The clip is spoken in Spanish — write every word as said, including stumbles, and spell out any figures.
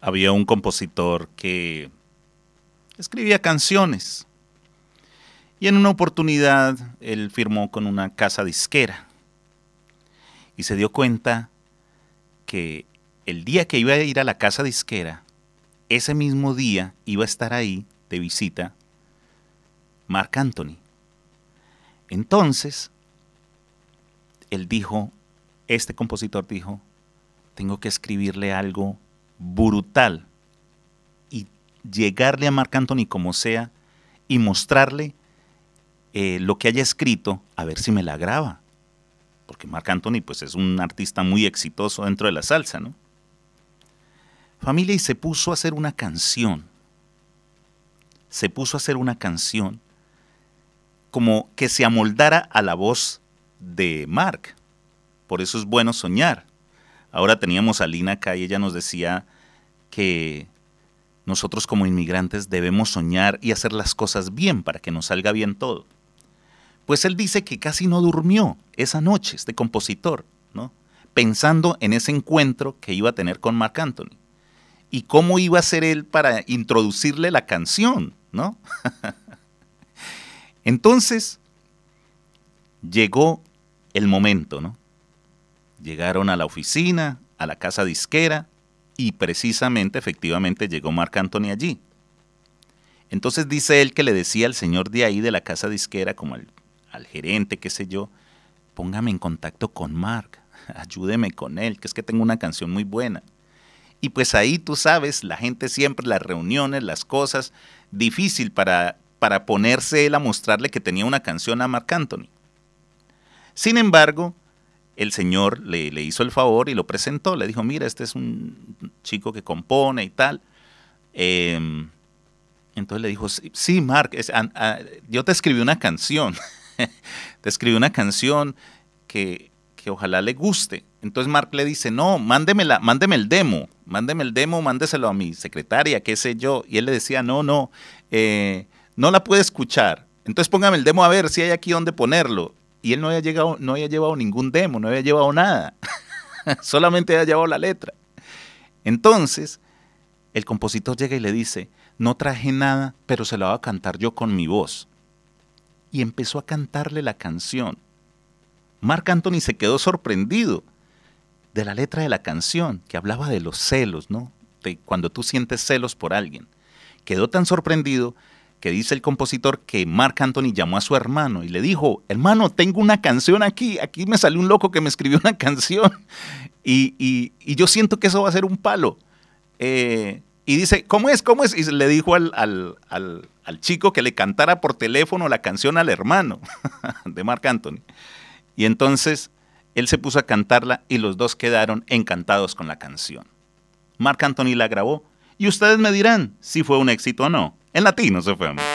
había un compositor que escribía canciones y en una oportunidad él firmó con una casa disquera y se dio cuenta que el día que iba a ir a la casa disquera, ese mismo día iba a estar ahí de visita Marc Anthony. Entonces, él dijo, este compositor dijo, tengo que escribirle algo brutal y llegarle a Marc Anthony como sea y mostrarle eh, lo que haya escrito, a ver si me la graba. Porque Marc Anthony pues, es un artista muy exitoso dentro de la salsa, ¿no? Familia, y se puso a hacer una canción. Se puso a hacer una canción como que se amoldara a la voz de Marc. Por eso es bueno soñar. Ahora teníamos a Lina acá y ella nos decía que nosotros como inmigrantes debemos soñar y hacer las cosas bien para que nos salga bien todo. Pues él dice que casi no durmió esa noche, este compositor, ¿no? Pensando en ese encuentro que iba a tener con Marc Anthony. Y cómo iba a ser él para introducirle la canción, ¿no? Entonces, llegó el momento, ¿no? Llegaron a la oficina, a la casa disquera, y precisamente, efectivamente, llegó Marc Anthony allí. Entonces dice él que le decía al señor de ahí, de la casa disquera, como al, al gerente, qué sé yo, póngame en contacto con Marc, ayúdeme con él, que es que tengo una canción muy buena. Y pues ahí tú sabes, la gente siempre, las reuniones, las cosas, difícil para, para ponerse él a mostrarle que tenía una canción a Marc Anthony. Sin embargo, el señor le, le hizo el favor y lo presentó, le dijo, mira, este es un chico que compone y tal. Eh, entonces le dijo, sí, sí Marc, es, a, a, yo te escribí una canción, te escribí una canción que, que ojalá le guste. Entonces Marc le dice, no, mándemela, mándeme el demo, mándeme el demo, mándeselo a mi secretaria, qué sé yo. Y él le decía, no, no, eh, no la puede escuchar. Entonces póngame el demo a ver si hay aquí donde ponerlo. Y él no había, llegado, no había llevado ningún demo, no había llevado nada. Solamente había llevado la letra. Entonces, el compositor llega y le dice, no traje nada, pero se la voy a cantar yo con mi voz. Y empezó a cantarle la canción. Marc Anthony se quedó sorprendido de la letra de la canción, que hablaba de los celos, ¿no? De cuando tú sientes celos por alguien. Quedó tan sorprendido que dice el compositor que Marc Anthony llamó a su hermano y le dijo, hermano, tengo una canción aquí, aquí me salió un loco que me escribió una canción y, y, y yo siento que eso va a ser un palo. Eh, y dice, ¿cómo es? ¿Cómo es? Y le dijo al, al, al, al chico que le cantara por teléfono la canción al hermano de Marc Anthony. Y entonces él se puso a cantarla y los dos quedaron encantados con la canción. Marc Anthony la grabó y ustedes me dirán si fue un éxito o no. En Latinos F M.